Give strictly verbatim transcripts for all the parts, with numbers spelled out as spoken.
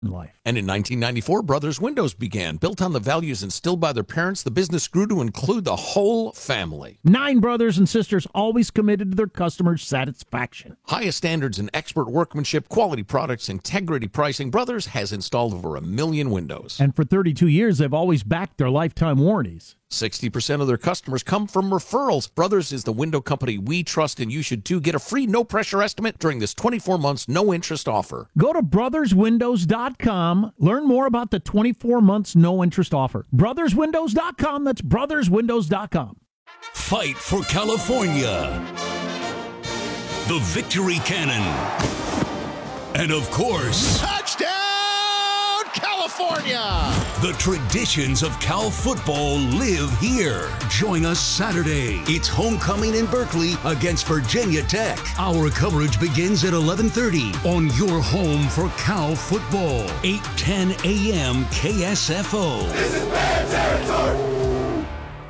life. And in nineteen ninety-four, Brothers Windows began. Built on the values instilled by their parents, the business grew to include the whole family. Nine brothers and sisters, always committed to their customers' satisfaction. Highest standards in expert workmanship, quality products, integrity pricing. Brothers has installed over a million windows. And for thirty-two years, they've always backed their lifetime warranties. sixty percent of their customers come from referrals. Brothers is the window company we trust, and you should too. Get a free no-pressure estimate during this twenty-four months no-interest offer. Go to brothers windows dot com. Learn more about the twenty-four months no-interest offer. brothers windows dot com. That's brothers windows dot com. Fight for California. The Victory Cannon. And of course, touchdown, California! The traditions of Cal football live here. Join us Saturday. It's homecoming in Berkeley against Virginia Tech. Our coverage begins at eleven thirty on your home for Cal football. eight ten a.m. K S F O. This is bad territory.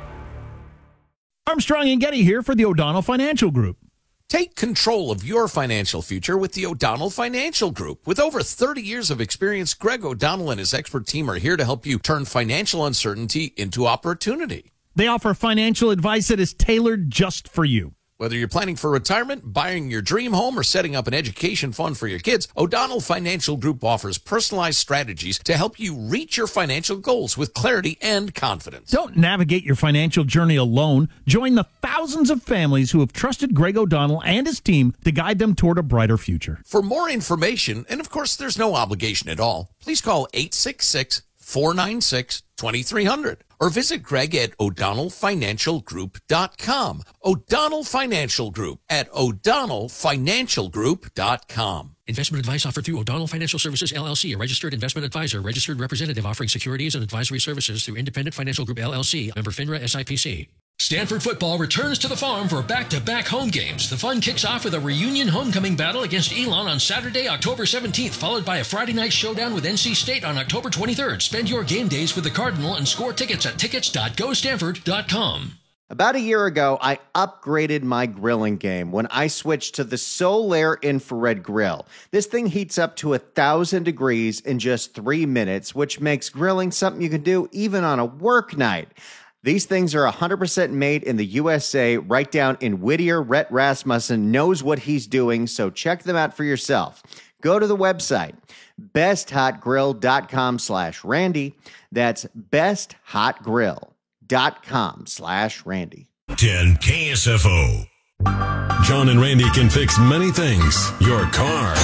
Armstrong and Getty here for the O'Donnell Financial Group. Take control of your financial future with the O'Donnell Financial Group. With over thirty years of experience, Greg O'Donnell and his expert team are here to help you turn financial uncertainty into opportunity. They offer financial advice that is tailored just for you. Whether you're planning for retirement, buying your dream home, or setting up an education fund for your kids, O'Donnell Financial Group offers personalized strategies to help you reach your financial goals with clarity and confidence. Don't navigate your financial journey alone. Join the thousands of families who have trusted Greg O'Donnell and his team to guide them toward a brighter future. For more information, and of course there's no obligation at all, please call eight six six, four nine six, two three zero zero or visit Greg at o'donnell financial group dot com. O'Donnell Financial Group at o'donnell financial group dot com. Investment advice offered through O'Donnell Financial Services, L L C, a registered investment advisor, registered representative offering securities and advisory services through Independent Financial Group, L L C, member FINRA S I P C. Stanford football returns to the farm for back-to-back home games. The fun kicks off with a reunion homecoming battle against Elon on Saturday, October seventeenth, followed by a Friday night showdown with N C State on October twenty-third. Spend your game days with the Cardinal and score tickets at tickets dot go stanford dot com. About a year ago, I upgraded my grilling game when I switched to the Solaire Infrared Grill. This thing heats up to one thousand degrees in just three minutes, which makes grilling something you can do even on a work night. These things are one hundred percent made in the U S A, right down in Whittier. Rhett Rasmussen knows what he's doing, so check them out for yourself. Go to the website, best hot grill dot com slash Randy. That's best hot grill dot com slash Randy. ten K S F O. John and Randy can fix many things. Your car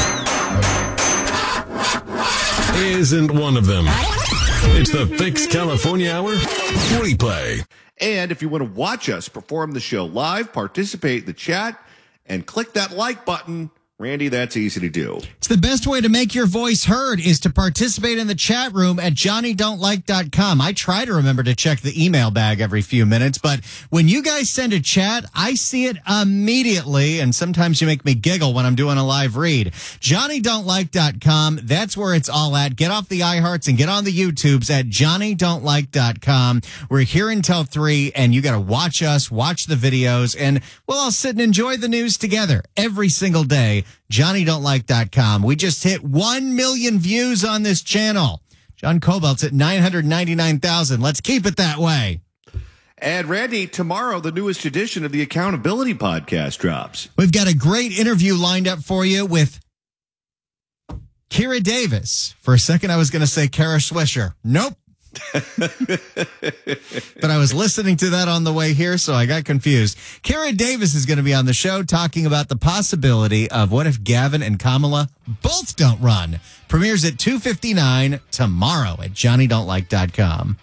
isn't one of them. It's the Fix California Hour replay. And if you want to watch us perform the show live, participate in the chat, and click that like button, Randy, that's easy to do. It's the best way to make your voice heard is to participate in the chat room at johnny don't like dot com. I try to remember to check the email bag every few minutes, but when you guys send a chat, I see it immediately, and sometimes you make me giggle when I'm doing a live read. johnny don't like dot com, that's where it's all at. Get off the iHearts and get on the YouTubes at johnny don't like dot com. We're here until three, and you got to watch us, watch the videos, and we'll all sit and enjoy the news together every single day. johnny don't like dot com. We just hit one million views on this channel. John Cobalt's at nine hundred ninety-nine thousand. Let's keep it that way. And Randy, tomorrow the newest edition of the Accountability Podcast drops. We've got a great interview lined up for you with Kira Davis. For a second, I was going to say Kara Swisher. Nope. But I was listening to that on the way here, so I got confused. Kara Davis is going to be on the show talking about the possibility of what if Gavin and Kamala both don't run. Premieres at two fifty-nine tomorrow at johnny don't like dot com.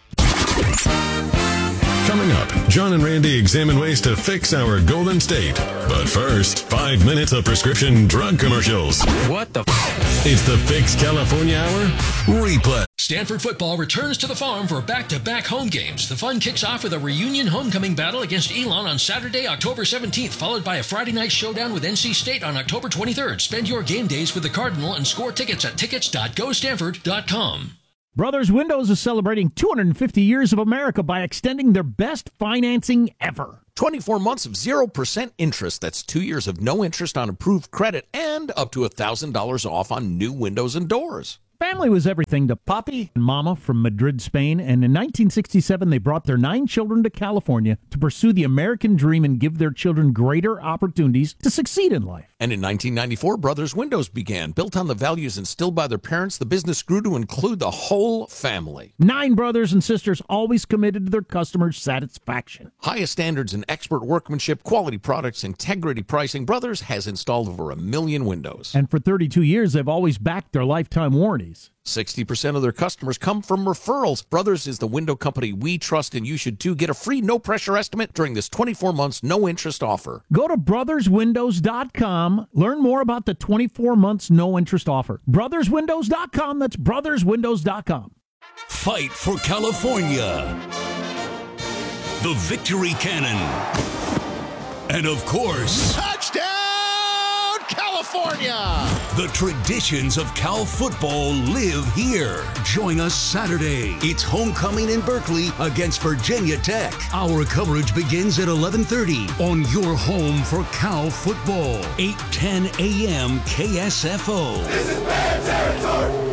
Coming up, John and Randy examine ways to fix our Golden State. But first, five minutes of prescription drug commercials. What the f***? It's the Fix California Hour replay. Stanford football returns to the farm for back-to-back home games. The fun kicks off with a reunion homecoming battle against Elon on Saturday, October seventeenth, followed by a Friday night showdown with N C State on October twenty-third. Spend your game days with the Cardinal and score tickets at tickets dot go stanford dot com. Brothers Windows is celebrating two hundred fifty years of America by extending their best financing ever. twenty-four months of zero percent interest. That's two years of no interest on approved credit and up to one thousand dollars off on new windows and doors. Family was everything to Papi and Mama from Madrid, Spain, and in nineteen sixty-seven they brought their nine children to California to pursue the American dream and give their children greater opportunities to succeed in life. And in nineteen ninety-four, Brothers Windows began. Built on the values instilled by their parents, the business grew to include the whole family. Nine brothers and sisters always committed to their customers' satisfaction. Highest standards in expert workmanship, quality products, integrity pricing. Brothers has installed over a million windows. And for thirty-two years, they've always backed their lifetime warranties. sixty percent of their customers come from referrals. Brothers is the window company we trust, and you should too. Get a free no-pressure estimate during this twenty-four months no-interest offer. Go to brothers windows dot com. Learn more about the twenty-four months no-interest offer. brothers windows dot com. That's brothers windows dot com. Fight for California. The Victory Cannon. And of course, Touchdown, California! the traditions of Cal football live here. Join us Saturday. It's homecoming in Berkeley against Virginia Tech. Our coverage begins at eleven thirty on your home for Cal football. eight ten a.m. K S F O. This is bad territory!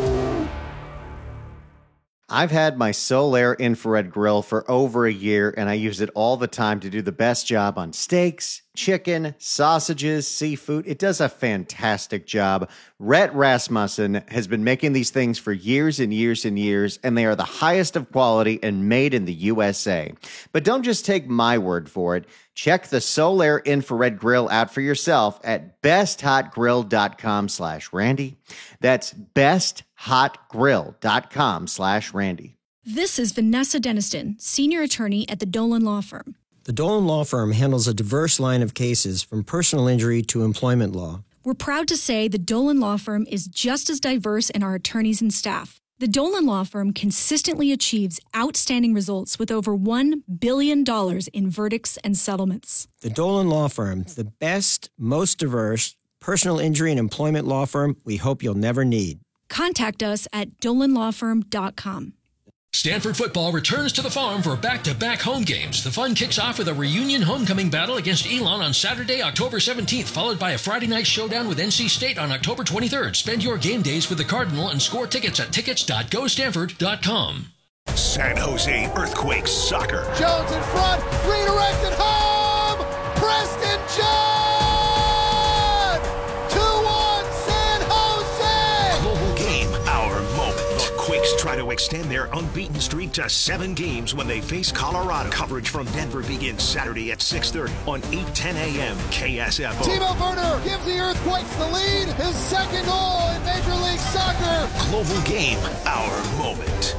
I've had my Solaire infrared grill for over a year, and I use it all the time to do the best job on steaks, chicken, sausages, seafood. It does a fantastic job. Rhett Rasmussen has been making these things for years and years and years, and they are the highest of quality and made in the U S A. But don't just take my word for it. Check the Solaire infrared grill out for yourself at besthotgrill.com slash Randy. That's besthotgrill.com slash Randy. This is Vanessa Deniston, senior attorney at the Dolan Law Firm. The Dolan Law Firm handles a diverse line of cases from personal injury to employment law. We're proud to say the Dolan Law Firm is just as diverse in our attorneys and staff. The Dolan Law Firm consistently achieves outstanding results with over one billion dollars in verdicts and settlements. The Dolan Law Firm, the best, most diverse personal injury and employment law firm we hope you'll never need. Contact us at dolan law firm dot com. Stanford football returns to the farm for back-to-back home games. The fun kicks off with a reunion homecoming battle against Elon on Saturday, October seventeenth, followed by a Friday night showdown with N C State on October twenty-third. Spend your game days with the Cardinal and score tickets at tickets dot go stanford dot com. San Jose Earthquakes soccer. Jones in front, redirected home, Preston John! two one San Jose! Global game, our moment. The Quakes try to extend their unbeaten streak to seven games when they face Colorado. Coverage from Denver begins Saturday at six thirty on eight ten a.m. K S F O. Timo Werner gives the Earthquakes the lead, his second goal in Major League Soccer. Global game, our moment.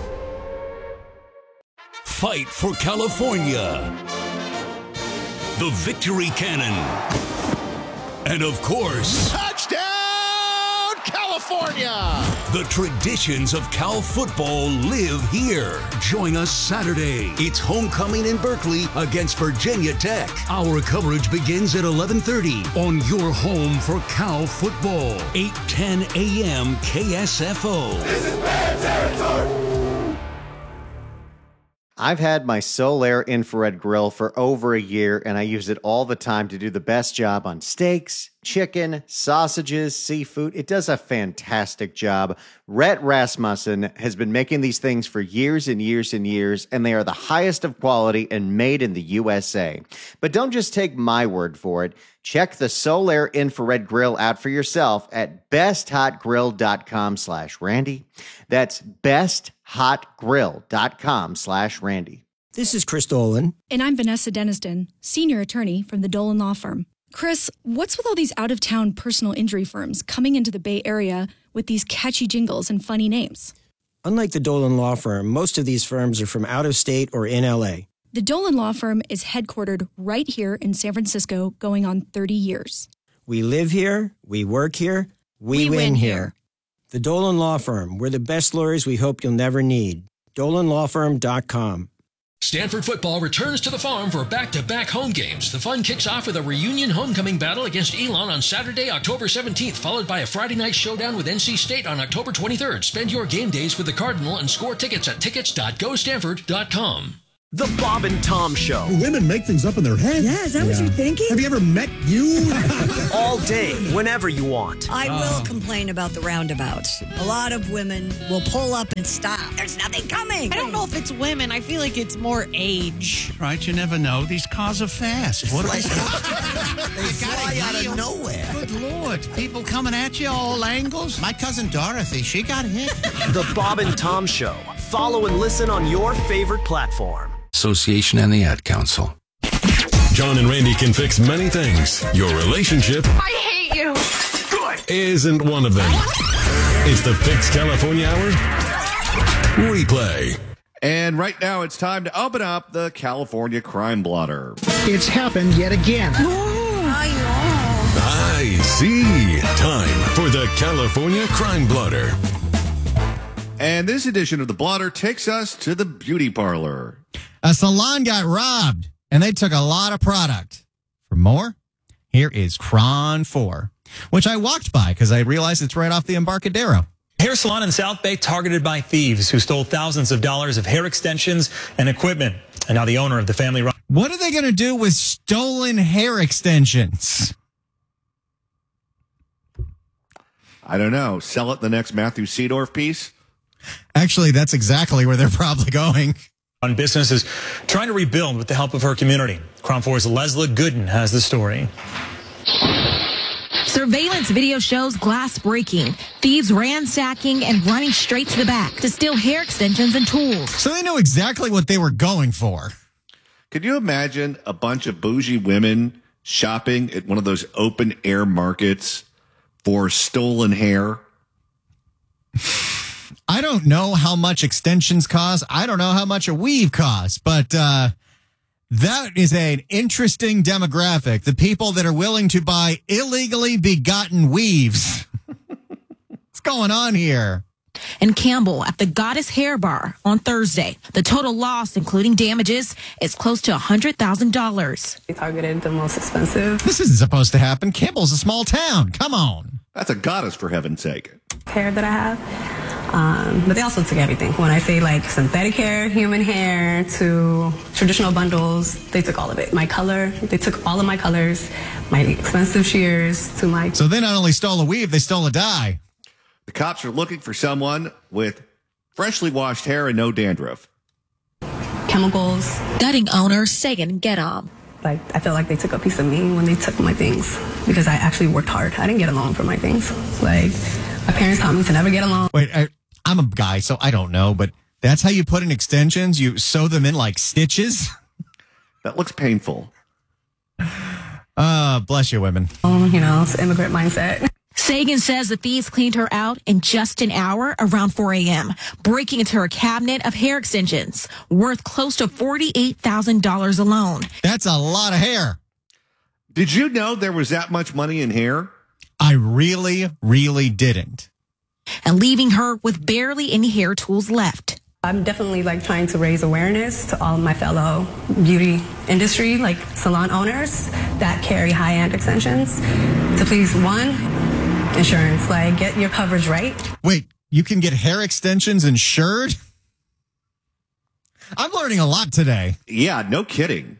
Fight for California. The Victory Cannon. And of course, Touchdown, California! the traditions of Cal football live here. Join us Saturday. It's homecoming in Berkeley against Virginia Tech. Our coverage begins at eleven thirty on your home for Cal football. eight ten a.m. K S F O. This is bad territory! I've had my Solaire infrared grill for over a year, and I use it all the time to do the best job on steaks, chicken, sausages, seafood. It does a fantastic job. Rhett Rasmussen has been making these things for years and years and years, and they are the highest of quality and made in the U S A. But don't just take my word for it. Check the Solaire infrared grill out for yourself at besthotgrill.com slash Randy. That's besthotgrill.com slash Randy. This is Chris Dolan. And I'm Vanessa Deniston, senior attorney from the Dolan Law Firm. Chris, what's with all these out-of-town personal injury firms coming into the Bay Area with these catchy jingles and funny names? Unlike the Dolan Law Firm, most of these firms are from out of state or in L A. The Dolan Law Firm is headquartered right here in San Francisco, going on thirty years. We live here, we work here, we, We win, win here. here. The Dolan Law Firm, we're the best lawyers we hope you'll never need. dolan law firm dot com. Stanford football returns to the farm for back-to-back home games. The fun kicks off with a reunion homecoming battle against Elon on Saturday, October seventeenth, followed by a Friday night showdown with N C State on October twenty-third. Spend your game days with the Cardinal and score tickets at tickets dot go stanford dot com. The Bob and Tom Show. Women make things up in their head. Yeah, is that yeah. what you're thinking? Have you ever met you? All day, whenever you want. I uh. will complain about the roundabouts. A lot of women will pull up and stop. There's nothing coming. I don't know if it's women. I feel like it's more age. Right, you never know. These cars are fast. What are they? They fly out of nowhere. Good Lord. People coming at you all angles. My cousin Dorothy, she got hit. The Bob and Tom Show. Follow and listen on your favorite platform. Association and the Ad Council. John and Randy can fix many things. Your relationship I hate you. Good. Isn't one of them. It's the Fix California Hour replay. And right now it's time to open up the California Crime Blotter. It's happened yet again. I see. Time for the California Crime Blotter. And this edition of the Blotter takes us to the beauty parlor. A salon got robbed, and they took a lot of product. For more, here is Cron four, which I walked by because I realized it's right off the Embarcadero. Hair salon in South Bay targeted by thieves who stole thousands of dollars of hair extensions and equipment. And now the owner of the family run. What are they going to do with stolen hair extensions? I don't know. Sell it the next Matthew Seedorf piece? Actually, that's exactly where they're probably going. On business is trying to rebuild with the help of her community. Cron four's Leslie Gooden has the story. Surveillance video shows glass breaking, thieves ransacking and running straight to the back to steal hair extensions and tools. So they knew exactly what they were going for. Could you imagine a bunch of bougie women shopping at one of those open air markets for stolen hair? I don't know how much extensions cost. I don't know how much a weave costs, but uh, that is an interesting demographic. The people that are willing to buy illegally begotten weaves. What's going on here? And Campbell at the Goddess Hair Bar on Thursday. The total loss, including damages, is close to one hundred thousand dollars. They targeted the most expensive. This isn't supposed to happen. Campbell's a small town. Come on. That's a Goddess, for heaven's sake. Hair that I have. Um, but they also took everything. When I say like synthetic hair, human hair, to traditional bundles, they took all of it. My color, they took all of my colors, my expensive shears to my... So they not only stole a weave, they stole a dye. The cops are looking for someone with freshly washed hair and no dandruff. Chemicals. Gutting owner Sagan Gedam. Like, I feel like they took a piece of me when they took my things because I actually worked hard. I didn't get along for my things. Like, my parents taught me to never get along. Wait, I, I'm a guy, so I don't know, but that's how you put in extensions? You sew them in like stitches? That looks painful. Uh, bless you, women. Oh, you know, it's immigrant mindset. Sagan says the thieves cleaned her out in just an hour around four a.m., breaking into her cabinet of hair extensions, worth close to forty-eight thousand dollars alone. That's a lot of hair. Did you know there was that much money in hair? I really, really didn't. And leaving her with barely any hair tools left. I'm definitely like trying to raise awareness to all of my fellow beauty industry, like salon owners that carry high-end extensions, to please, one, insurance, like get your coverage right. Wait, you can get hair extensions insured? I'm learning a lot today. Yeah, no kidding.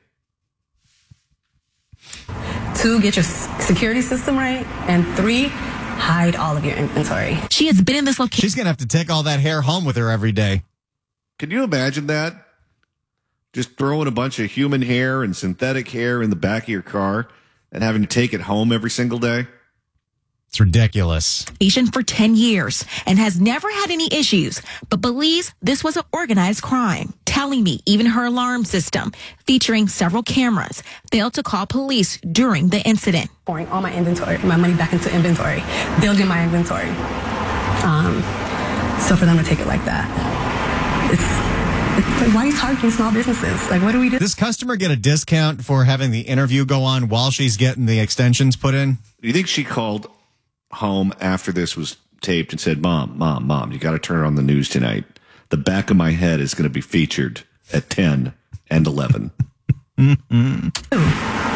Two, get your security system right. And three, hide all of your inventory. She has been in this location. She's going to have to take all that hair home with her every day. Can you imagine that? Just throwing a bunch of human hair and synthetic hair in the back of your car and having to take it home every single day? It's ridiculous. For ten years and has never had any issues, but believes this was an organized crime. Telling me even her alarm system, featuring several cameras, failed to call police during the incident. Pouring all my inventory, my money back into inventory, building my inventory. Um, so for them to take it like that, it's, it's like, why are you targeting small businesses? Like, what do we do? Does customer get a discount for having the interview go on while she's getting the extensions put in? Do you think she called home after this was taped and said, Mom, Mom, Mom, you got to turn on the news tonight. The back of my head is going to be featured at ten and eleven. Mm-hmm.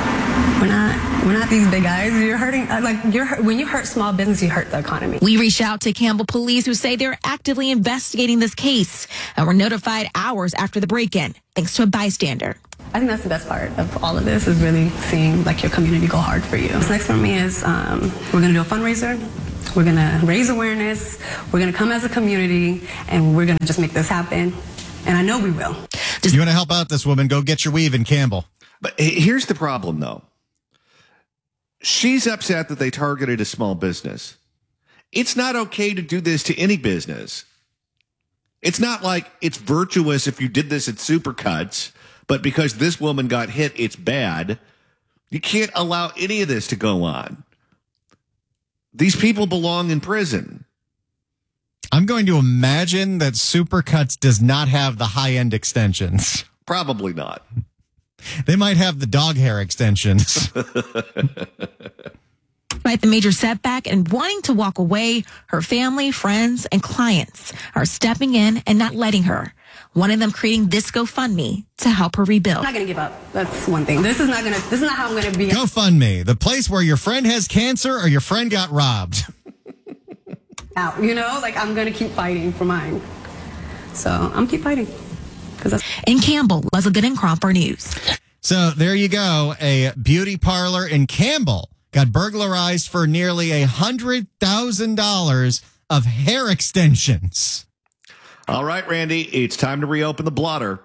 We're not, we're not these big guys. You're hurting, like, you're, when you hurt small business, you hurt the economy. We reached out to Campbell police, who say they're actively investigating this case and were notified hours after the break-in, thanks to a bystander. I think that's the best part of all of this, is really seeing, like, your community go hard for you. What's next for me is um, we're going to do a fundraiser. We're going to raise awareness. We're going to come as a community, and we're going to just make this happen. And I know we will. If you want to help out this woman, go get your weave in Campbell. But here's the problem, though. She's upset that they targeted a small business. It's not okay to do this to any business. It's not like it's virtuous if you did this at Supercuts, but because this woman got hit, it's bad. You can't allow any of this to go on. These people belong in prison. I'm going to imagine that Supercuts does not have the high-end extensions. Probably not. They might have the dog hair extensions. Despite the major setback and wanting to walk away, her family, friends, and clients are stepping in and not letting her. One of them creating this GoFundMe to help her rebuild. I'm not going to give up. That's one thing. This is not going to, this is not how I'm going to be. GoFundMe, the place where your friend has cancer or your friend got robbed. Out, you know, like, I'm going to keep fighting for mine. So I'm keep fighting. That's- in Campbell, Leslie Gooden, for News. So there you go. A beauty parlor in Campbell got burglarized for nearly a hundred thousand dollars of hair extensions. All right, Randy, it's time to reopen the blotter.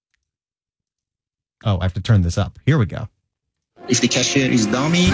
Oh, I have to turn this up. Here we go. If the cashier is dummy.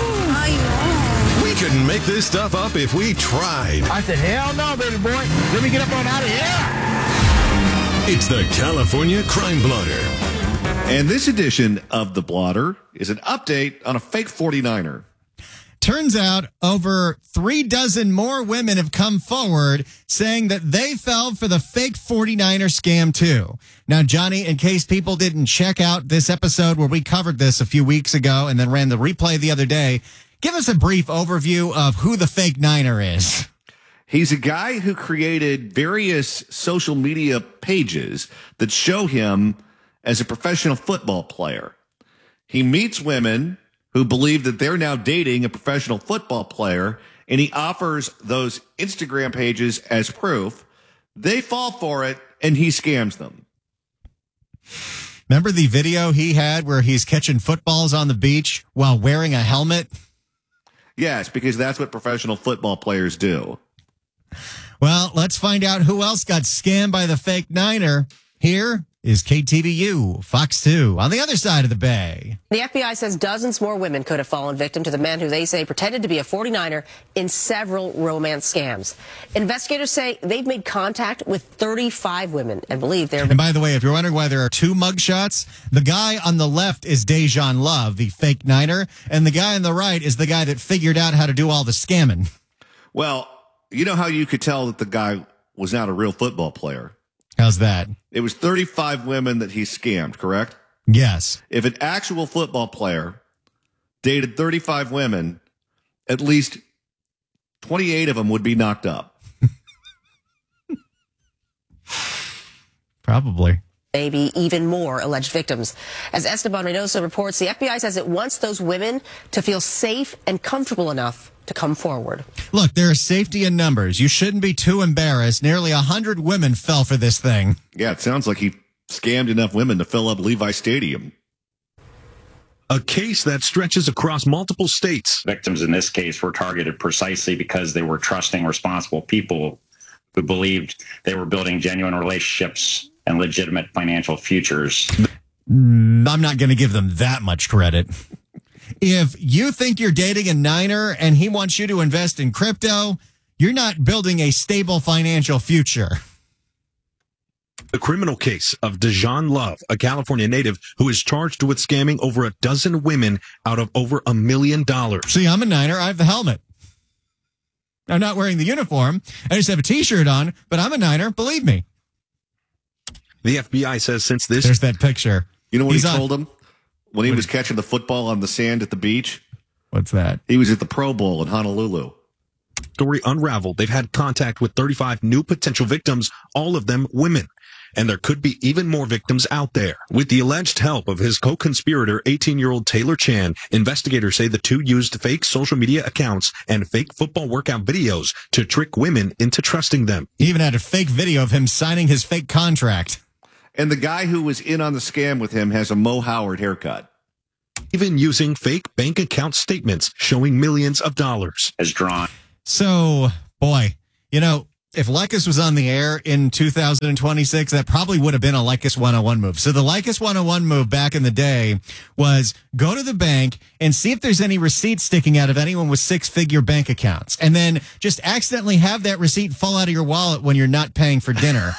We couldn't make this stuff up if we tried. I said, hell no, baby boy. Let me get up on out of here. It's the California Crime Blotter. And this edition of the Blotter is an update on a fake forty-niner. Turns out over three dozen more women have come forward saying that they fell for the fake forty-niner scam too. Now, Johnny, in case people didn't check out this episode where we covered this a few weeks ago and then ran the replay the other day, give us a brief overview of who the fake niner is. He's a guy who created various social media pages that show him as a professional football player. He meets women who believe that they're now dating a professional football player, and he offers those Instagram pages as proof. They fall for it, and he scams them. Remember the video he had where he's catching footballs on the beach while wearing a helmet? Yes, because that's what professional football players do. Well, let's find out who else got scammed by the fake niner. Here is K T V U, Fox two, on the other side of the bay. The F B I says dozens more women could have fallen victim to the men who they say pretended to be a forty-niner in several romance scams. Investigators say they've made contact with thirty-five women and believe they're... And by the way, if you're wondering why there are two mugshots, the guy on the left is Dejan Love, the fake niner, and the guy on the right is the guy that figured out how to do all the scamming. Well, you know how you could tell that the guy was not a real football player? How's that? It was thirty-five women that he scammed, correct? Yes. If an actual football player dated thirty-five women, at least twenty-eight of them would be knocked up. Probably. Maybe even more alleged victims. As Esteban Reynoso reports, the F B I says it wants those women to feel safe and comfortable enough to come forward. Look, there is safety in numbers. You shouldn't be too embarrassed. Nearly one hundred women fell for this thing. Yeah, it sounds like he scammed enough women to fill up Levi Stadium. A case that stretches across multiple states. Victims in this case were targeted precisely because they were trusting, responsible people who believed they were building genuine relationships and legitimate financial futures. I'm not going to give them that much credit. If you think you're dating a niner and he wants you to invest in crypto, you're not building a stable financial future. The criminal case of Dejan Love, a California native who is charged with scamming over a dozen women out of over a million dollars. See, I'm a niner. I have the helmet. I'm not wearing the uniform. I just have a T-shirt on, but I'm a niner. Believe me. The F B I says since this... There's that picture. You know what He's he on- told him when he was catching the football on the sand at the beach? What's that? He was at the Pro Bowl in Honolulu. Story unraveled. They've had contact with thirty-five new potential victims, all of them women. and there could be even more victims out there. With the alleged help of his co-conspirator, eighteen-year-old Taylor Chan, investigators say the two used fake social media accounts and fake football workout videos to trick women into trusting them. He even had a fake video of him signing his fake contract. And the guy who was in on the scam with him has a Mo Howard haircut. Even using fake bank account statements showing millions of dollars. As drawn. So, boy, you know, if Leykis was on the air in two thousand twenty-six, that probably would have been a Leykis one oh one move. So the Leykis one oh one move back in the day was go to the bank and see if there's any receipts sticking out of anyone with six-figure bank accounts. And then just accidentally have that receipt fall out of your wallet when you're not paying for dinner.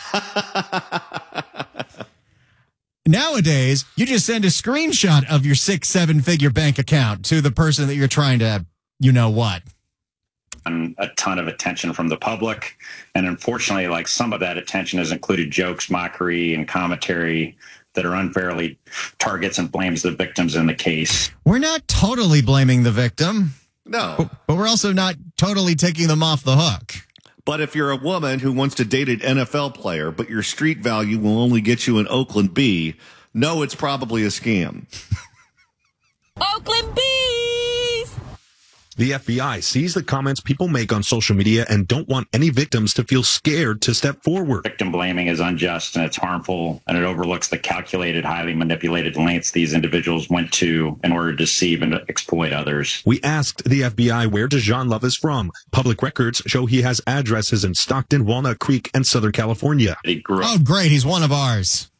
Nowadays, you just send a screenshot of your six, seven-figure bank account to the person that you're trying to, you know what. A ton of attention from the public. And unfortunately, like some of that attention has included jokes, mockery, and commentary that are unfairly targets and blames the victims in the case. We're not totally blaming the victim. No. But, but we're also not totally taking them off the hook. But if you're a woman who wants to date an N F L player, but your street value will only get you an Oakland B, no, it's probably a scam. Oakland Bees! The F B I sees the comments people make on social media and don't want any victims to feel scared to step forward. Victim blaming is unjust and it's harmful, and it overlooks the calculated, highly manipulated lengths these individuals went to in order to deceive and exploit others. We asked the F B I where Dejan Love is from. Public records show he has addresses in Stockton, Walnut Creek, and Southern California. He grew Oh, up great. He's one of ours.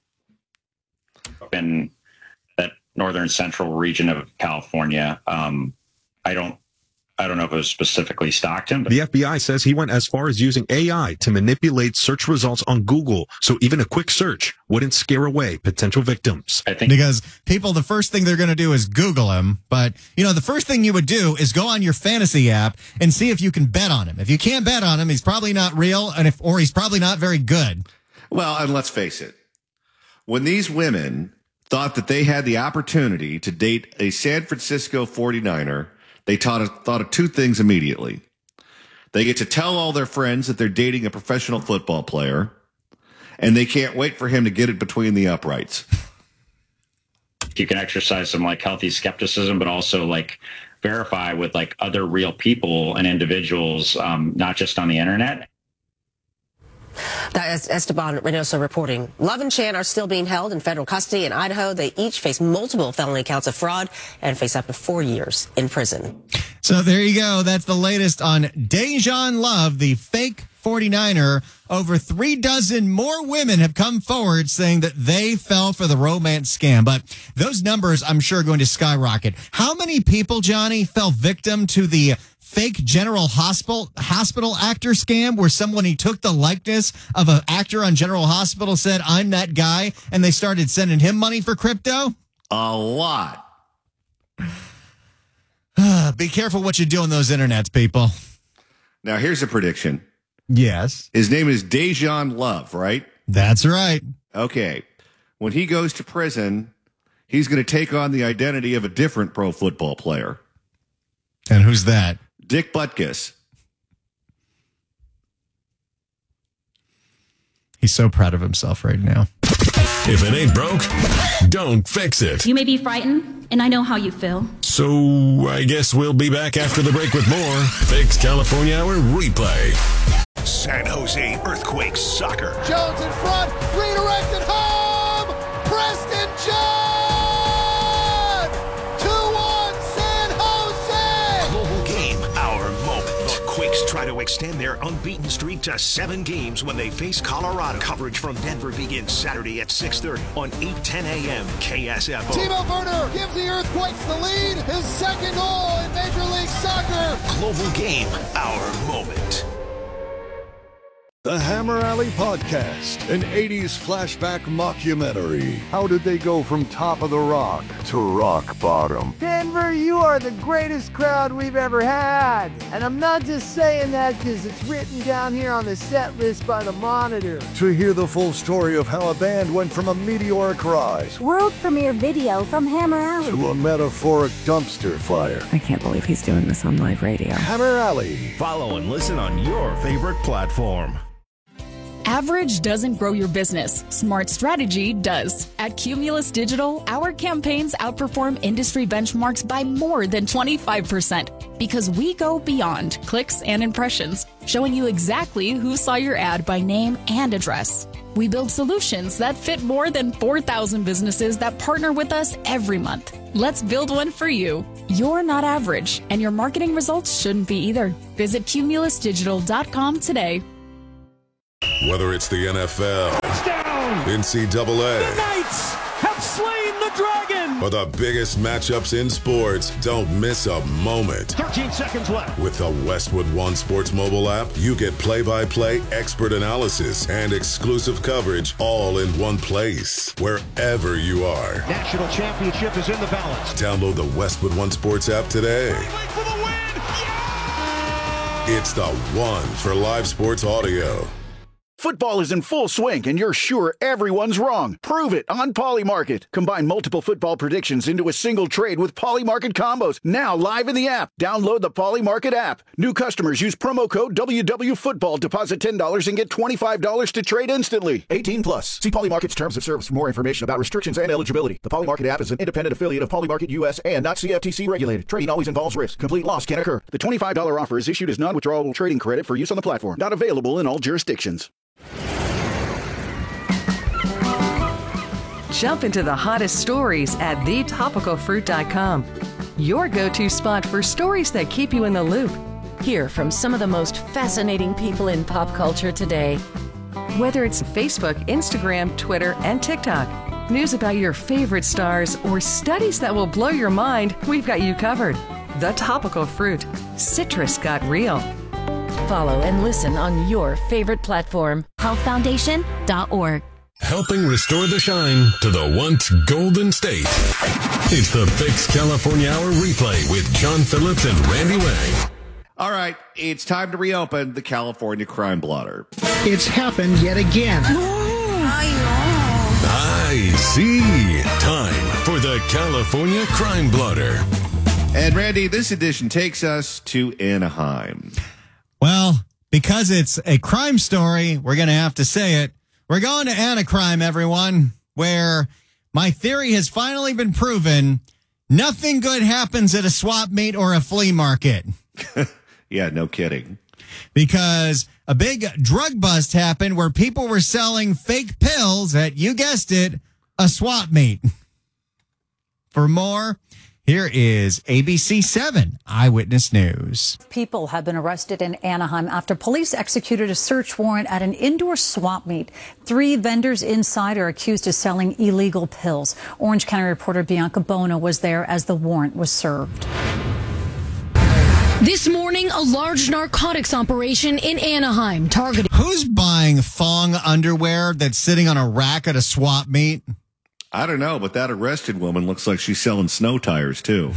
in that northern central region of California. Um, I don't I don't know if it was specifically Stockton. But the F B I says he went as far as using A I to manipulate search results on Google, so even a quick search wouldn't scare away potential victims. I think because people, the first thing they're going to do is Google him. But, you know, the first thing you would do is go on your fantasy app and see if you can bet on him. If you can't bet on him, he's probably not real, and if or he's probably not very good. Well, and let's face it. When these women thought that they had the opportunity to date a San Francisco forty-niner, they thought of, thought of two things immediately. They get to tell all their friends that they're dating a professional football player, and they can't wait for him to get it between the uprights. You can exercise some like healthy skepticism, but also like verify with like other real people and individuals, um, not just on the internet. That is Esteban Reynoso reporting. Love and Chan are still being held in federal custody in Idaho. They each face multiple felony counts of fraud and face up to four years in prison. So there you go. That's the latest on Dejan Love, the fake forty-niner. Over three dozen more women have come forward saying that they fell for the romance scam. But those numbers, I'm sure, are going to skyrocket. How many people, Johnny, fell victim to the fake General Hospital hospital actor scam, where someone, he took the likeness of an actor on General Hospital, said, I'm that guy, and they started sending him money for crypto? A lot. Be careful what you do on those internets, people. Now, here's a prediction. Yes. His name is Dejan Love, right? That's right. Okay. When he goes to prison, he's going to take on the identity of a different pro football player. And who's that? Dick Butkus. He's so proud of himself right now. If it ain't broke, don't fix it. You may be frightened, and I know how you feel. So I guess we'll be back after the break with more Fix California Hour replay. San Jose Earthquakes soccer. Jones in front, redirected home. Preston John. two one San Jose. Global game, our moment. The Quakes try to extend their unbeaten streak to seven games when they face Colorado. Coverage from Denver begins Saturday at six thirty on eight ten a.m. K S F O. Timo Werner gives the Earthquakes the lead. His second goal in Major League Soccer. Global game, our moment. The Hammer Alley Podcast, an eighties flashback mockumentary. How did they go from top of the rock to rock bottom? Denver, you are the greatest crowd we've ever had. And I'm not just saying that because it's written down here on the set list by the Monitor. To hear the full story of how a band went from a meteoric rise, world premiere video from Hammer Alley, to a metaphoric dumpster fire. I can't believe he's doing this on live radio. Hammer Alley. Follow and listen on your favorite platform. Average doesn't grow your business. Smart strategy does. At Cumulus Digital, our campaigns outperform industry benchmarks by more than twenty-five percent because we go beyond clicks and impressions, showing you exactly who saw your ad by name and address. We build solutions that fit more than four thousand businesses that partner with us every month. Let's build one for you. You're not average, and your marketing results shouldn't be either. Visit cumulus digital dot com today. Whether it's the N F L, Touchdown! N C double A, The Knights have slain the dragon! or the biggest matchups in sports, don't miss a moment. thirteen seconds left. With the Westwood One Sports mobile app, you get play-by-play expert analysis and exclusive coverage all in one place, wherever you are. National championship is in the balance. Download the Westwood One Sports app today. For the win! Yeah! It's the one for live sports audio. Football is in full swing, and you're sure everyone's wrong. Prove it on Polymarket. Combine multiple football predictions into a single trade with Polymarket combos. Now live in the app. Download the Polymarket app. New customers use promo code W W Football. Deposit ten dollars and get twenty-five dollars to trade instantly. eighteen plus. See Polymarket's terms of service for more information about restrictions and eligibility. The Polymarket app is an independent affiliate of Polymarket U S and not C F T C regulated. Trading always involves risk. Complete loss can occur. The twenty-five dollars offer is issued as non-withdrawable trading credit for use on the platform. Not available in all jurisdictions. Jump into the hottest stories at the topical fruit dot com. Your go-to spot for stories that keep you in the loop. Hear from some of the most fascinating people in pop culture today. Whether it's Facebook, Instagram, Twitter, and TikTok, news about your favorite stars, or studies that will blow your mind, we've got you covered. The Topical Fruit. Citrus got real. Follow and listen on your favorite platform. health foundation dot org. Helping restore the shine to the once Golden State. It's the Fix California Hour replay with John Phillips and Randy Wang. All right, it's time to reopen the California Crime Blotter. It's happened yet again. I see. Time for the California Crime Blotter. And Randy, this edition takes us to Anaheim. Well, because it's a crime story, we're going to have to say it. We're going to Anacrime, everyone, where my theory has finally been proven. Nothing good happens at a swap meet or a flea market. Yeah, no kidding. Because a big drug bust happened where people were selling fake pills at, you guessed it, a swap meet. For more, here is A B C seven Eyewitness News. People have been arrested in Anaheim after police executed a search warrant at an indoor swap meet. Three vendors inside are accused of selling illegal pills. Orange County reporter Bianca Bono was there as the warrant was served. This morning, a large narcotics operation in Anaheim targeted. Who's buying thong underwear that's sitting on a rack at a swap meet? I don't know, but that arrested woman looks like she's selling snow tires, too.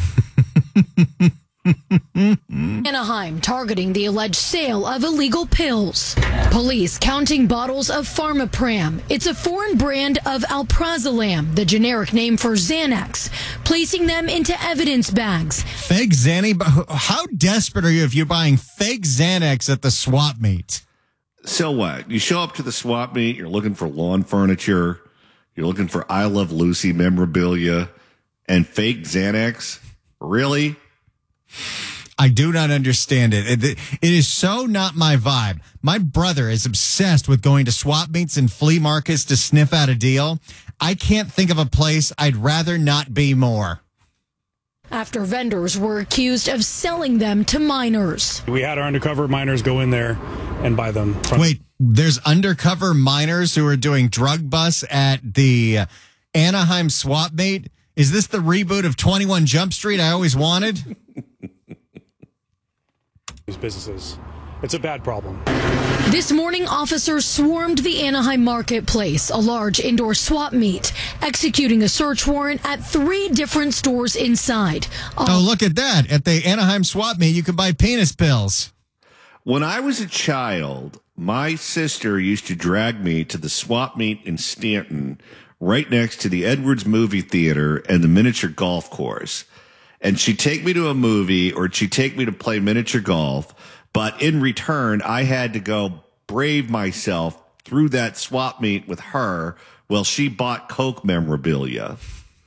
Anaheim targeting the alleged sale of illegal pills. Police counting bottles of Pharmapram. It's a foreign brand of Alprazolam, the generic name for Xanax, placing them into evidence bags. Fake Xanax? How desperate are you if you're buying fake Xanax at the swap meet? So what? You show up to the swap meet, you're looking for lawn furniture, you're looking for I Love Lucy memorabilia, and fake Xanax? Really? I do not understand it. it. It is so not my vibe. My brother is obsessed with going to swap meets and flea markets to sniff out a deal. I can't think of a place I'd rather not be more. After vendors were accused of selling them to minors. We had our undercover minors go in there and buy them. From- Wait, there's undercover minors who are doing drug busts at the Anaheim swap meet? Is this the reboot of twenty-one Jump Street I always wanted? These businesses. It's a bad problem. This morning, officers swarmed the Anaheim marketplace, a large indoor swap meet, executing a search warrant at three different stores inside. Oh, look at that. At the Anaheim swap meet, you can buy penis pills. When I was a child, my sister used to drag me to the swap meet in Stanton, right next to the Edwards movie theater and the miniature golf course. And she'd take me to a movie or she'd take me to play miniature golf. But in return, I had to go brave myself through that swap meet with her. Well, she bought Coke memorabilia.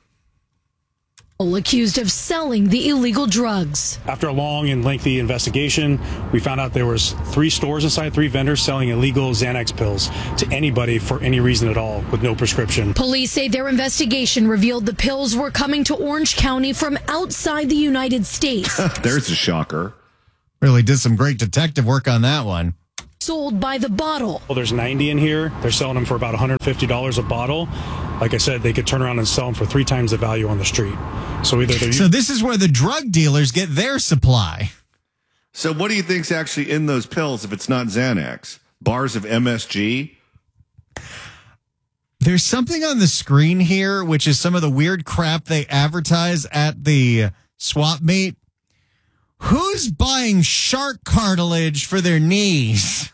Accused of selling the illegal drugs. After a long and lengthy investigation, we found out there was three stores inside, three vendors selling illegal Xanax pills to anybody for any reason at all with no prescription. Police say their investigation revealed the pills were coming to Orange County from outside the United States. There's a shocker. Really did some great detective work on that one. Sold by the bottle. Well, there's ninety in here. They're selling them for about one hundred fifty dollars a bottle. Like I said, they could turn around and sell them for three times the value on the street. So either they're So this is where the drug dealers get their supply. So what do you think's actually in those pills if it's not Xanax? Bars of M S G? There's something on the screen here, which is some of the weird crap they advertise at the swap meet. Who's buying shark cartilage for their knees?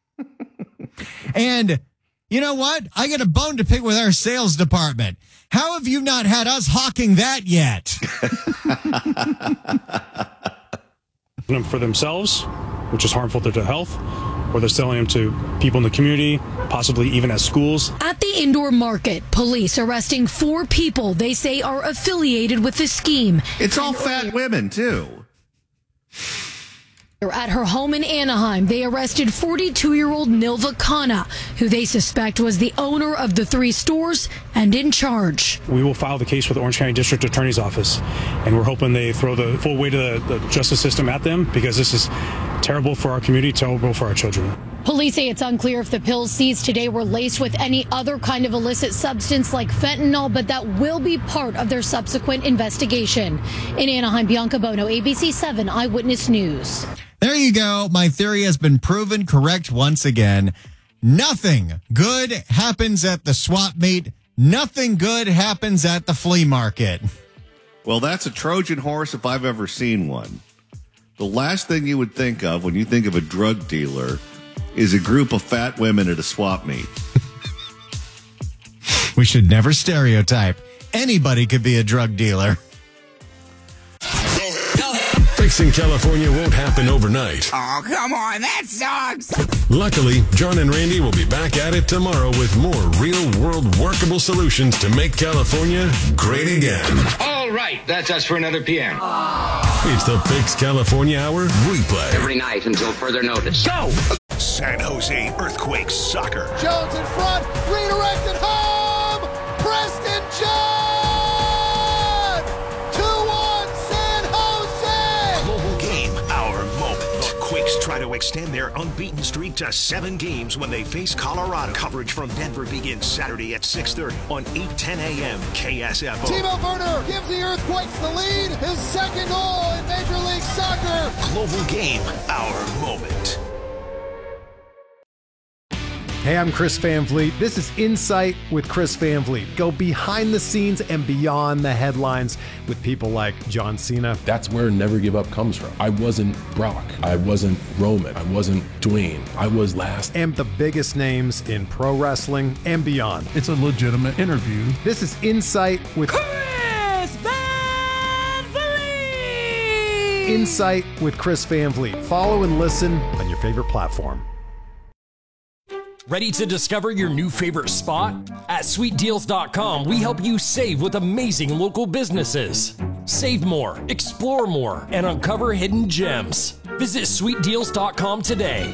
And you know what? I got a bone to pick with our sales department. How have you not had us hawking that yet? them for themselves, which is harmful to their health, or they're selling them to people in the community, possibly even at schools. At the indoor market, police arresting four people they say are affiliated with the scheme. It's all fat women, too. At her home in Anaheim, they arrested forty-two-year-old Nilva Khanna, who they suspect was the owner of the three stores and in charge. We will file the case with the Orange County District Attorney's Office, and we're hoping they throw the full weight of the, the justice system at them, because this is terrible for our community, terrible for our children. Police say it's unclear if the pills seized today were laced with any other kind of illicit substance like fentanyl, but that will be part of their subsequent investigation. In Anaheim, Bianca Bono, A B C seven Eyewitness News. There you go. My theory has been proven correct once again. Nothing good happens at the swap meet. Nothing good happens at the flea market. Well, that's a Trojan horse if I've ever seen one. The last thing you would think of when you think of a drug dealer is a group of fat women at a swap meet. We should never stereotype. Anybody could be a drug dealer. Fixing California won't happen overnight. Oh, come on, that sucks. Luckily, John and Randy will be back at it tomorrow with more real-world workable solutions to make California great again. All right, that's us for another P M. It's the Fix California Hour replay. Every night until further notice. Go! San Jose Earthquakes soccer. Jones in front, redirected home. Preston John. two one San Jose. Global game, our moment. The Quakes try to extend their unbeaten streak to seven games when they face Colorado. Coverage from Denver begins Saturday at six thirty on eight ten a.m. K S F O. Timo Werner gives the Earthquakes the lead. His second goal in Major League Soccer. Global game, our moment. Hey, I'm Chris Van Vliet. This is Insight with Chris Van Vliet. Go behind the scenes and beyond the headlines with people like John Cena. That's where Never Give Up comes from. I wasn't Brock. I wasn't Roman. I wasn't Dwayne. I was last. And the biggest names in pro wrestling and beyond. It's a legitimate interview. This is Insight with Chris Van Vliet. Insight with Chris Van Vliet. Follow and listen on your favorite platform. Ready to discover your new favorite spot? At sweet deals dot com, we help you save with amazing local businesses. Save more, explore more, and uncover hidden gems. Visit sweet deals dot com today.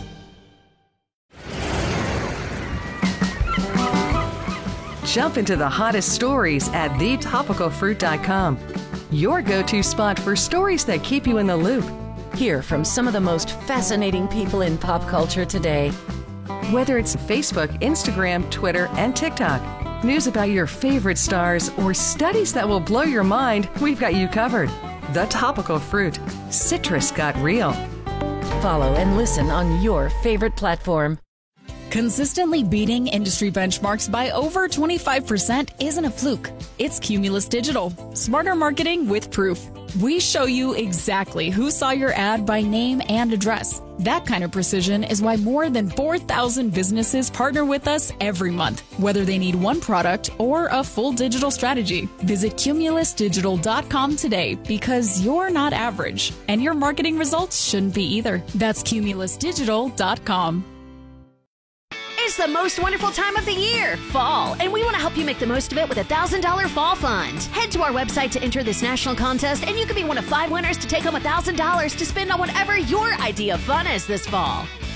Jump into the hottest stories at the topical fruit dot com. Your go-to spot for stories that keep you in the loop. Hear from some of the most fascinating people in pop culture today. Whether it's Facebook, Instagram, Twitter, and TikTok, news about your favorite stars, or studies that will blow your mind, we've got you covered. The Topical Fruit. Citrus got real. Follow and listen on your favorite platform. Consistently beating industry benchmarks by over twenty-five percent isn't a fluke. It's Cumulus Digital. Smarter marketing with proof. We show you exactly who saw your ad by name and address. That kind of precision is why more than four thousand businesses partner with us every month, whether they need one product or a full digital strategy. Visit cumulus digital dot com today, because you're not average, and your marketing results shouldn't be either. That's cumulus digital dot com. is the most wonderful time of the year, fall, and we want to help you make the most of it with a one thousand dollars Fall Fund. Head to our website to enter this national contest, and you could be one of five winners to take home one thousand dollars to spend on whatever your idea of fun is this fall.